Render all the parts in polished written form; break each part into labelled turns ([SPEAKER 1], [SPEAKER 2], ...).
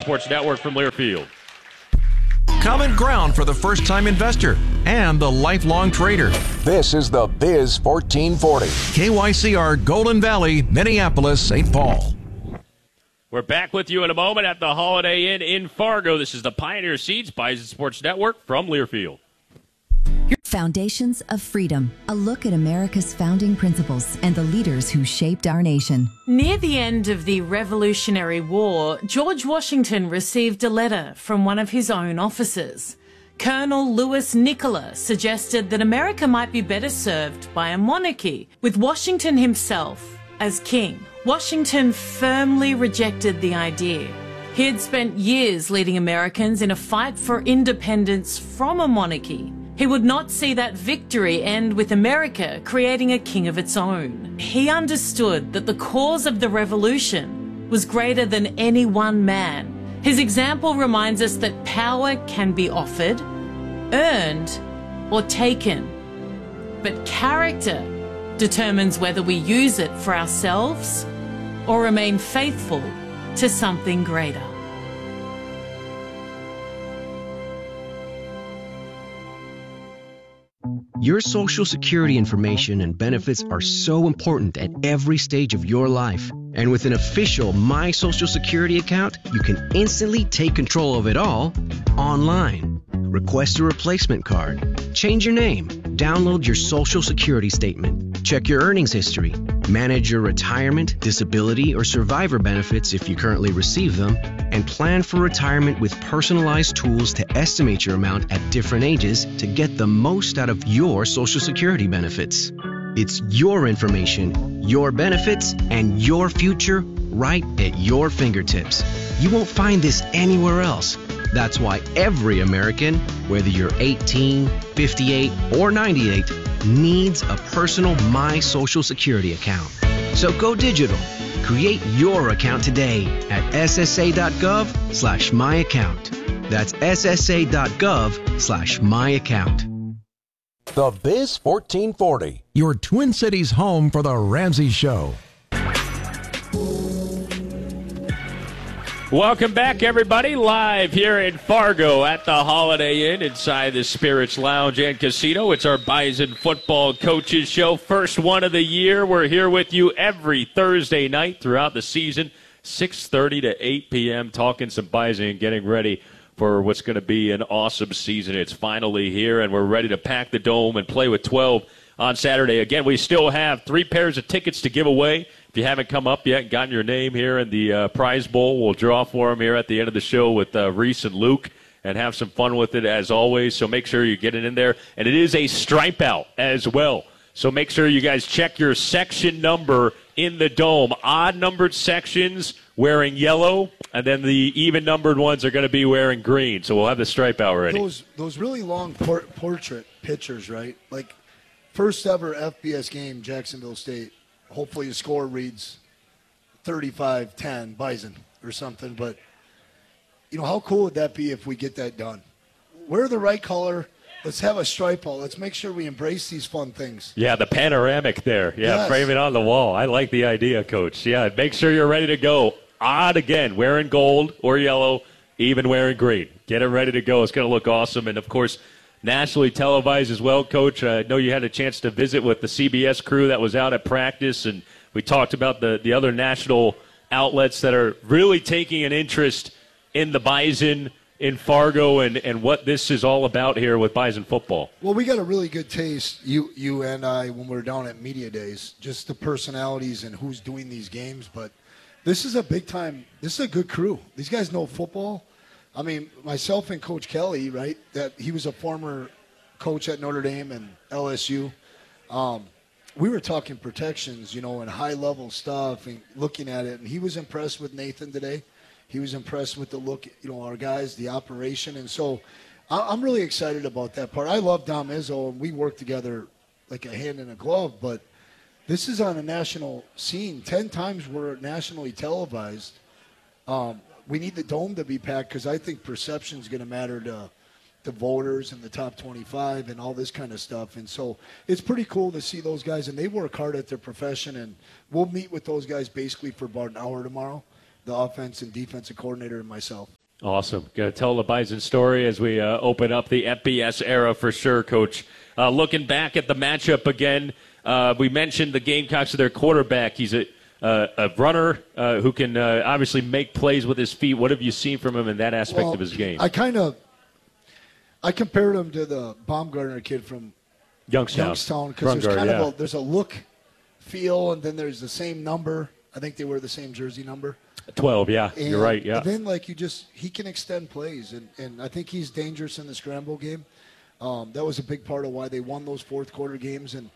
[SPEAKER 1] Sports Network from Learfield.
[SPEAKER 2] Common ground for the first-time investor and the lifelong trader.
[SPEAKER 3] This is the Biz 1440.
[SPEAKER 2] KYCR, Golden Valley, Minneapolis, St. Paul.
[SPEAKER 1] We're back with you in a moment at the Holiday Inn in Fargo. This is the Pioneer Seeds Bison Sports Network from Learfield.
[SPEAKER 4] Foundations of Freedom, a look at America's founding principles and the leaders who shaped our nation.
[SPEAKER 5] Near the end of the Revolutionary War, George Washington received a letter from one of his own officers. Colonel Louis Nicola suggested that America might be better served by a monarchy, with Washington himself as king. Washington firmly rejected the idea. He had spent years leading Americans in a fight for independence from a monarchy. He would not see that victory end with America creating a king of its own. He understood that the cause of the revolution was greater than any one man. His example reminds us that power can be offered, earned, or taken. But character determines whether we use it for ourselves or remain faithful to something greater.
[SPEAKER 6] Your Social Security information and benefits are so important at every stage of your life. And with an official My Social Security account, you can instantly take control of it all online. Request a replacement card, change your name, download your Social Security statement, check your earnings history, manage your retirement, disability, or survivor benefits if you currently receive them, and plan for retirement with personalized tools to estimate your amount at different ages to get the most out of your Social Security benefits. It's your information, your benefits, and your future right at your fingertips. You won't find this anywhere else. That's why every American, whether you're 18, 58, or 98, needs a personal My Social Security account. So go digital. Create your account today at ssa.gov/myaccount. That's ssa.gov/myaccount.
[SPEAKER 3] The Biz 1440.
[SPEAKER 2] Your Twin Cities home for the Ramsey Show.
[SPEAKER 1] Welcome back, everybody, live here in Fargo at the Holiday Inn inside the Spirits Lounge and Casino. It's our Bison Football Coaches Show, first one of the year. We're here with you every Thursday night throughout the season, 6:30 to 8 p.m., talking some Bison and getting ready for what's going to be an awesome season. It's finally here, and we're ready to pack the dome and play with 12 on Saturday. Again, we still have 3 pairs of tickets to give away. If you haven't come up yet and gotten your name here in the prize bowl, we'll draw for them here at the end of the show with Reese and Luke and have some fun with it as always. So make sure you get it in there. And it is a stripe out as well. So make sure you guys check your section number in the dome. Odd-numbered sections wearing yellow, and then the even-numbered ones are going to be wearing green. So we'll have the stripe out ready.
[SPEAKER 7] Those really long portrait pictures, right? Like first ever FBS game, Jacksonville State. Hopefully the score reads 35-10 Bison or something. But, you know, how cool would that be if we get that done? Wear the right color. Let's have a stripe out. Let's make sure we embrace these fun things.
[SPEAKER 1] Yeah, the panoramic there. Yeah, yes. Frame it on the wall. I like the idea, Coach. Yeah, make sure you're ready to go. Odd again, wearing gold or yellow, even wearing green. Get it ready to go. It's going to look awesome. And, of course, nationally televised as well, Coach. I know you had a chance to visit with the CBS crew that was out at practice, and we talked about the other national outlets that are really taking an interest in the Bison in Fargo and what this is all about here with Bison football.
[SPEAKER 7] Well, we got a really good taste, you and I, when we were down at Media Days, just the personalities and who's doing these games. But this is a big-time – this is a good crew. These guys know football. I mean, myself and Coach Kelly, right, that he was a former coach at Notre Dame and LSU. We were talking protections, you know, and high-level stuff and looking at it. And he was impressed with Nathan today. He was impressed with the look, you know, our guys, the operation. And so I'm really excited about that part. I love Dom Izzo, and we work together like a hand in a glove. But this is on a national scene. 10 times we're nationally televised. We need the dome to be packed because I think perception is going to matter to the voters and the top 25 and all this kind of stuff. And so it's pretty cool to see those guys, and they work hard at their profession. And we'll meet with those guys basically for about an hour tomorrow. the offense and defensive coordinator and myself.
[SPEAKER 1] Awesome. Going to tell the Bison story as we open up the FBS era for sure, Coach. Looking back at the matchup again, we mentioned the Gamecocks to their quarterback. He's a runner who can obviously make plays with his feet. What have you seen from him in that aspect of his game?
[SPEAKER 7] I compared him to the Baumgartner kid from Youngstown because there's a look, feel, and then there's the same number. I think they wear the same jersey number.
[SPEAKER 1] 12, yeah. And you're right, yeah.
[SPEAKER 7] Then, he can extend plays, and I think he's dangerous in the scramble game. That was a big part of why they won those fourth quarter games, and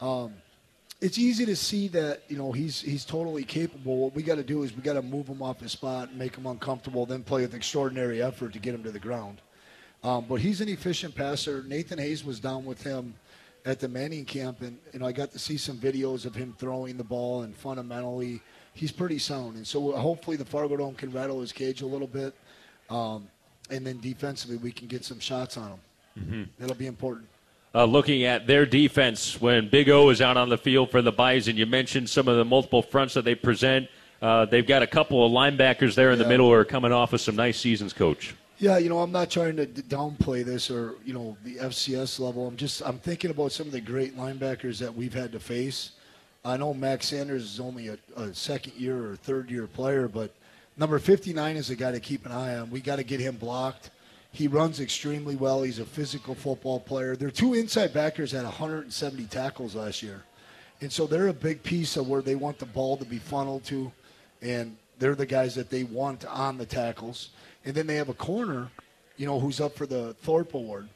[SPEAKER 7] it's easy to see that, he's totally capable. What we got to do is we got to move him off his spot and make him uncomfortable, then play with extraordinary effort to get him to the ground. But he's an efficient passer. Nathan Hayes was down with him at the Manning camp, and I got to see some videos of him throwing the ball, and fundamentally he's pretty sound. And so hopefully the Fargo Dome can rattle his cage a little bit, and then defensively we can get some shots on him. Mm-hmm. That'll be important.
[SPEAKER 1] Looking at their defense when Big O is out on the field for the Bison, you mentioned some of the multiple fronts that they present. They've got a couple of linebackers there in the middle who are coming off of some nice seasons, Coach.
[SPEAKER 7] Yeah, I'm not trying to downplay this or, the FCS level. I'm thinking about some of the great linebackers that we've had to face. I know Max Sanders is only a second-year or third-year player, but number 59 is a guy to keep an eye on. We got to get him blocked. He runs extremely well. He's a physical football player. Their two inside backers had 170 tackles last year. And so they're a big piece of where they want the ball to be funneled to, and they're the guys that they want on the tackles. And then they have a corner, who's up for the Thorpe Award,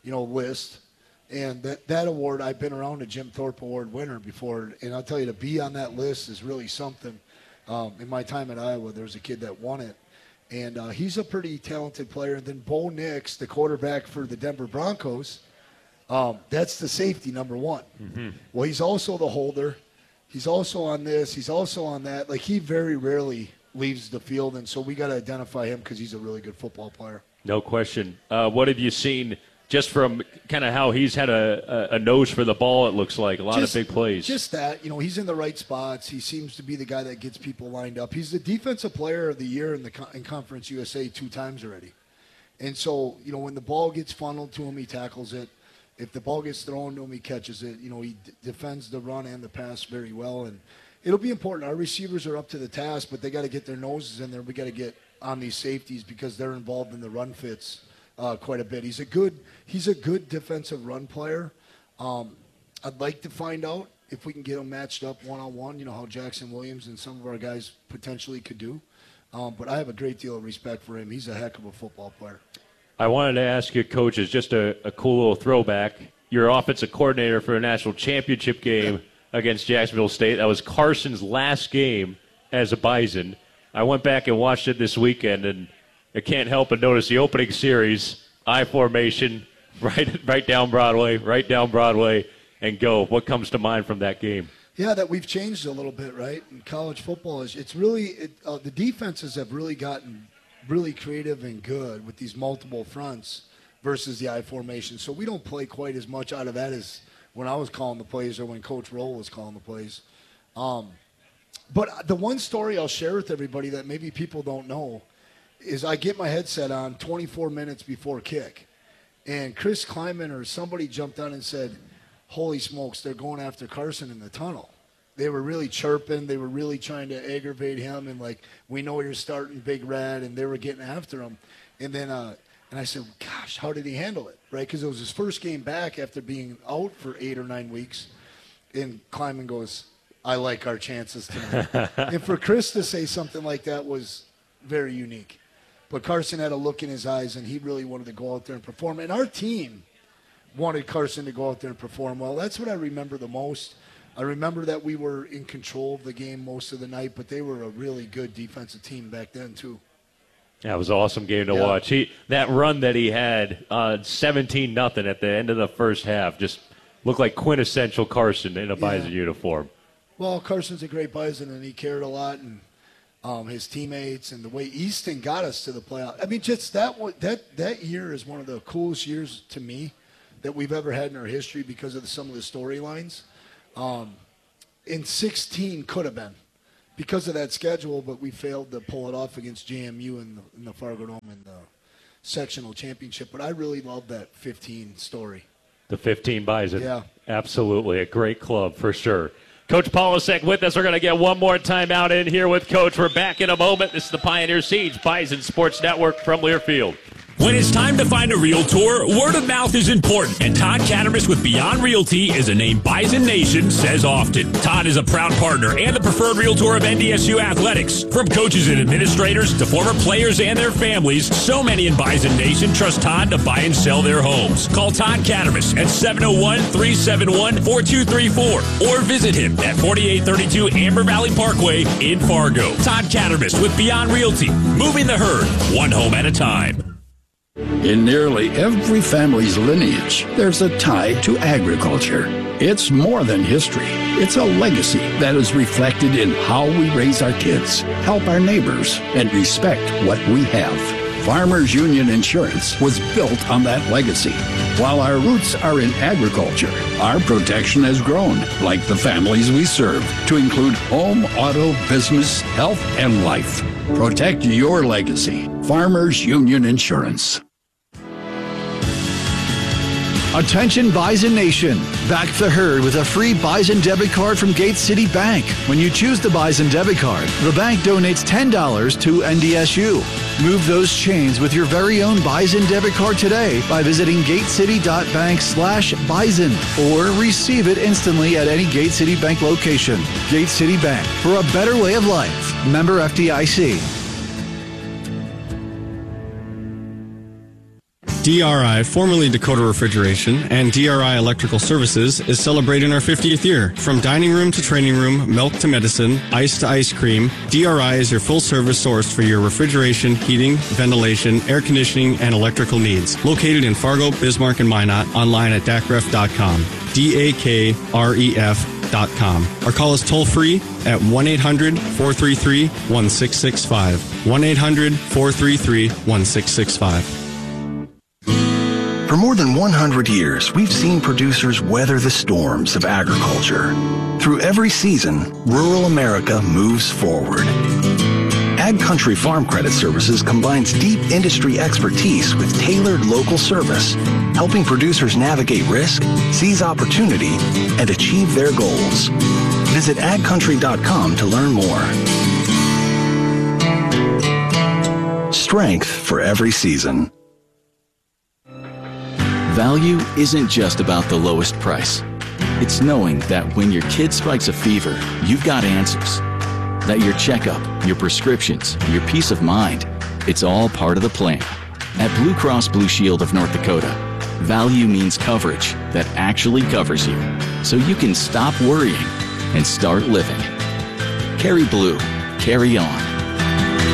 [SPEAKER 7] list. And that award, I've been around a Jim Thorpe Award winner before, and I'll tell you, to be on that list is really something. In my time at Iowa, there was a kid that won it, and he's a pretty talented player. And then Bo Nix, the quarterback for the Denver Broncos, that's the safety, number one. Mm-hmm. Well, he's also the holder. He's also on this. He's also on that. He very rarely leaves the field, and so we got to identify him because he's a really good football player.
[SPEAKER 1] No question. What have you seen just from kind of how he's had a nose for the ball, it looks like? A lot of big plays.
[SPEAKER 7] Just that. He's in the right spots. He seems to be the guy that gets people lined up. He's the Defensive Player of the Year in Conference USA 2 times already. And so, when the ball gets funneled to him, he tackles it. If the ball gets thrown to him, he catches it. He defends the run and the pass very well. And it'll be important. Our receivers are up to the task, but they got to get their noses in there. We got to get on these safeties because they're involved in the run fits quite a bit. He's a good defensive run player. I'd like to find out if we can get him matched up one-on-one, how Jackson Williams and some of our guys potentially could do. But I have a great deal of respect for him. He's a heck of a football player.
[SPEAKER 1] I wanted to ask you, Coach, as just a cool little throwback, your offensive coordinator for a national championship game against Jacksonville State. That was Carson's last game as a Bison. I went back and watched it this weekend, and I can't help but notice the opening series, I formation, right down Broadway, and go. What comes to mind from that game?
[SPEAKER 7] Yeah, that we've changed a little bit, right? In college football, it's really the defenses have really gotten really creative and good with these multiple fronts versus the I formation. So we don't play quite as much out of that as when I was calling the plays or when Coach Roll was calling the plays. But the one story I'll share with everybody that maybe people don't know is I get my headset on 24 minutes before kick, and Chris Kleiman or somebody jumped on and said, holy smokes, they're going after Carson in the tunnel. They were really chirping. They were really trying to aggravate him, and we know you're starting Big Red, and they were getting after him. And then and I said, gosh, how did he handle it, right? Because it was his first game back after being out for 8 or 9 weeks. And Kleiman goes, I like our chances tonight. And for Chris to say something like that was very unique. But Carson had a look in his eyes, and he really wanted to go out there and perform. And our team wanted Carson to go out there and perform well. That's what I remember the most. I remember that we were in control of the game most of the night, but they were a really good defensive team back then too.
[SPEAKER 1] That was an awesome game to watch. That run that he had, 17-0 at the end of the first half, just looked like quintessential Carson in a Bison uniform.
[SPEAKER 7] Well, Carson's a great Bison, and he cared a lot, and his teammates, and the way Easton got us to the playoff. I mean, just that year is one of the coolest years to me that we've ever had in our history because of some of the storylines. In 16 could have been, because of that schedule, but we failed to pull it off against JMU in the Fargo Dome in the sectional championship. But I really love that 15 story.
[SPEAKER 1] The 15 Bison.
[SPEAKER 7] Yeah.
[SPEAKER 1] Absolutely. A great club for sure. Coach Polasek with us. We're going to get one more timeout in here with Coach. We're back in a moment. This is the Pioneer Siege Bison Sports Network from Learfield.
[SPEAKER 8] When it's time to find a realtor, word of mouth is important, and Todd Cattermas with Beyond Realty is a name Bison Nation says often. Todd is a proud partner and the preferred realtor of NDSU Athletics. From coaches and administrators to former players and their families, so many in Bison Nation trust Todd to buy and sell their homes. Call Todd Cattermas at 701-371-4234 or visit him at 4832 Amber Valley Parkway in Fargo. Todd Cattermas with Beyond Realty, moving the herd, one home at a time.
[SPEAKER 9] In nearly every family's lineage, there's a tie to agriculture. It's more than history. It's a legacy that is reflected in how we raise our kids, help our neighbors, and respect what we have. Farmers Union Insurance was built on that legacy. While our roots are in agriculture, our protection has grown, like the families we serve, to include home, auto, business, health, and life. Protect your legacy. Farmers Union Insurance.
[SPEAKER 10] Attention Bison Nation. Back the herd with a free Bison debit card from Gate City Bank. When you choose the Bison debit card, the bank donates $10 to NDSU. Move those chains with your very own Bison debit card today by visiting gatecity.bank/bison or receive it instantly at any Gate City Bank location. Gate City Bank, for a better way of life. Member FDIC.
[SPEAKER 11] DRI, formerly Dakota Refrigeration, and DRI Electrical Services is celebrating our 50th year. From dining room to training room, milk to medicine, ice to ice cream, DRI is your full-service source for your refrigeration, heating, ventilation, air conditioning, and electrical needs. Located in Fargo, Bismarck, and Minot, online at dakref.com. DAKREF.com. Or call us toll-free at 1-800-433-1665. 1-800-433-1665.
[SPEAKER 12] For more than 100 years, we've seen producers weather the storms of agriculture. Through every season, rural America moves forward. Ag Country Farm Credit Services combines deep industry expertise with tailored local service, helping producers navigate risk, seize opportunity, and achieve their goals. Visit agcountry.com to learn more. Strength for every season.
[SPEAKER 13] Value isn't just about the lowest price. It's knowing that when your kid strikes a fever, you've got answers. That your checkup, your prescriptions, your peace of mind, it's all part of the plan. At Blue Cross Blue Shield of North Dakota, value means coverage that actually covers you, so you can stop worrying and start living. Carry blue. Carry on.